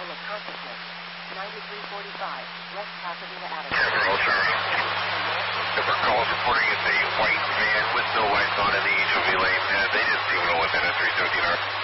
level of consciousness. 9345, West Pasadena Avenue. Hello, sir. Different calls reporting it's a white van with no lights on in the HOV lane. They didn't even know what that S317 are.